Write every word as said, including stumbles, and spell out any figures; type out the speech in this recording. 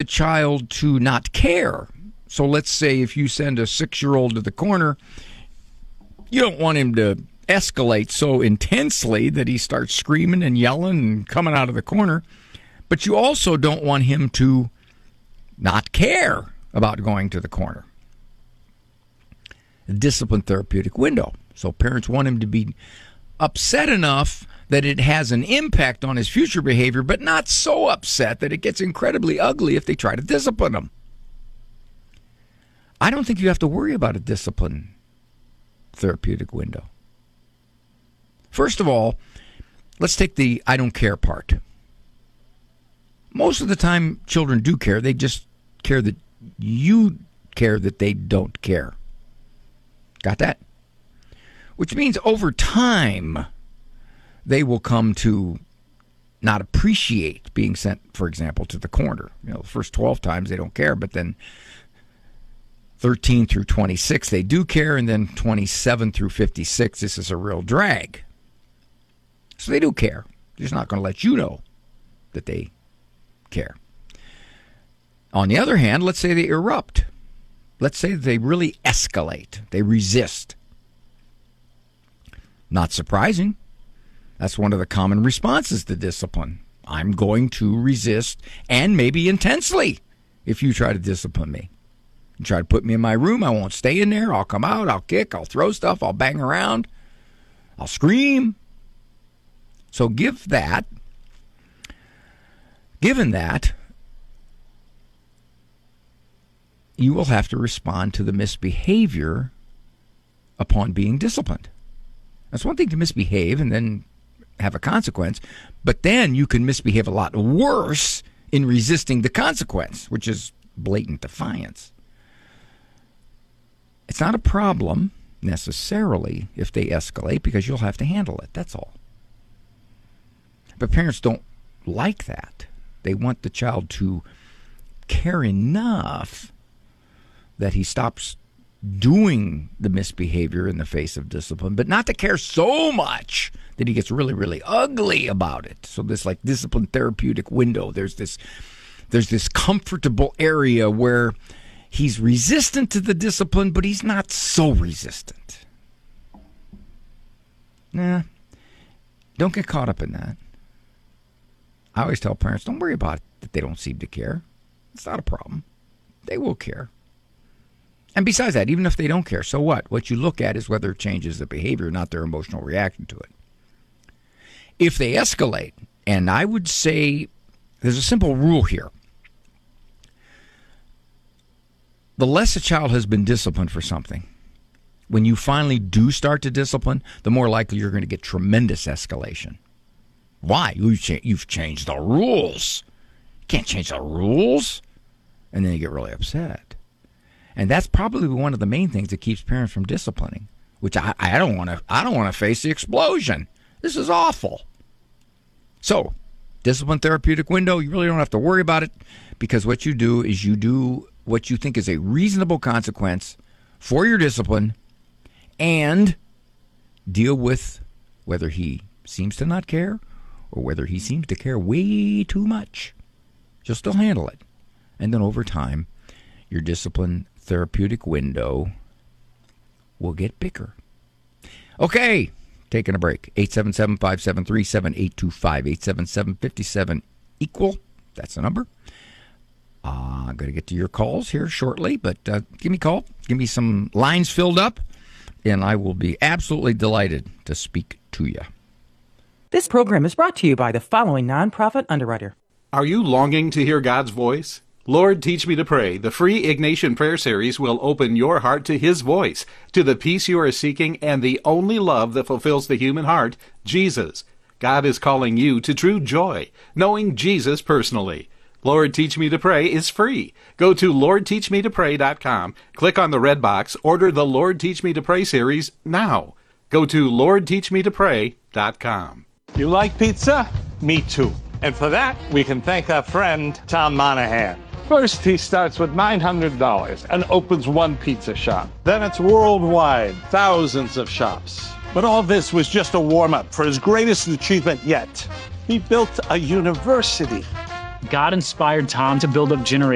child to not care. So let's say if you send a six-year-old to the corner, you don't want him to escalate so intensely that he starts screaming and yelling and coming out of the corner. But you also don't want him to not care about going to the corner. A discipline therapeutic window. So parents want him to be upset enough that it has an impact on his future behavior, but not so upset that it gets incredibly ugly if they try to discipline him. I don't think you have to worry about a discipline therapeutic window. First of all, let's take the I don't care part. Most of the time, children do care. They just care that you care that they don't care. Got that? Which means over time, they will come to not appreciate being sent, for example, to the corner. You know, the first twelve times they don't care, but then thirteen through twenty-six they do care, and then twenty-seven through fifty-six, this is a real drag. So they do care. They're just not going to let you know that they care. On the other hand, let's say they erupt. Let's say they really escalate. They resist. Not surprising. That's one of the common responses to discipline. I'm going to resist, and maybe intensely, if you try to discipline me. You try to put me in my room, I won't stay in there. I'll come out, I'll kick, I'll throw stuff, I'll bang around, I'll scream. So give that. Given that, you will have to respond to the misbehavior upon being disciplined. It's one thing to misbehave and then have a consequence, but then you can misbehave a lot worse in resisting the consequence, which is blatant defiance. It's not a problem necessarily if they escalate, because you'll have to handle it. That's all. But parents don't like that. They want the child to care enough that he stops doing the misbehavior in the face of discipline, but not to care so much that he gets really, really ugly about it. So this like discipline therapeutic window, there's this there's this comfortable area where he's resistant to the discipline, but he's not so resistant. Nah, don't get caught up in that. I always tell parents, don't worry about it that they don't seem to care. It's not a problem. They will care. And besides that, even if they don't care, so what? What you look at is whether it changes the behavior, not their emotional reaction to it. If they escalate, and I would say there's a simple rule here. The less a child has been disciplined for something, when you finally do start to discipline, the more likely you're going to get tremendous escalation. Why? You've, cha- you've changed the rules. You can't change the rules. And then you get really upset. And that's probably one of the main things that keeps parents from disciplining, which I, I don't want to I don't want to face the explosion. This is awful. So, discipline therapeutic window, you really don't have to worry about it, because what you do is you do what you think is a reasonable consequence for your discipline and deal with whether he seems to not care or whether he seems to care way too much. You'll still handle it. And then over time, your discipline therapeutic window will get bigger. Okay, taking a break. eight seven seven, five seven three, seven eight two five, eight seven seven, five seven equal. That's the number. Uh, I'm going to get to your calls here shortly, but uh, give me a call. Give me some lines filled up, and I will be absolutely delighted to speak to you. This program is brought to you by the following nonprofit underwriter. Are you longing to hear God's voice? Lord, Teach Me to Pray, the free Ignatian Prayer Series, will open your heart to His voice, to the peace you are seeking, and the only love that fulfills the human heart, Jesus. God is calling you to true joy, knowing Jesus personally. Lord, Teach Me to Pray is free. Go to lord teach me to pray dot com, click on the red box, order the Lord Teach Me to Pray series now. Go to lord teach me to pray dot com. You like pizza? Me too. And for that, we can thank our friend, Tom Monahan. First, he starts with nine hundred dollars and opens one pizza shop. Then it's worldwide, thousands of shops. But all this was just a warm-up for his greatest achievement yet. He built a university. God inspired Tom to build up generations